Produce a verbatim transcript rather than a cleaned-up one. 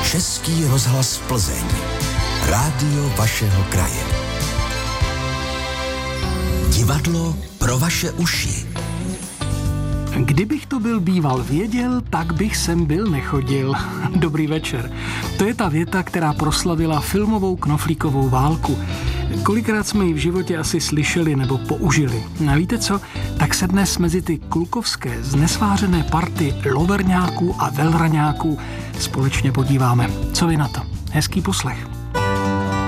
Český rozhlas Plzeň. Rádio vašeho kraje. Divadlo pro vaše uši. Kdybych to byl býval věděl, tak bych sem byl nechodil. Dobrý večer. To je ta věta, která proslavila filmovou knoflíkovou válku. Kolikrát jsme ji v životě asi slyšeli nebo použili. A víte co? Tak se dnes mezi ty klukovské znesvářené party loverňáků a velraňáků společně podíváme. Co vy na to? Hezký poslech.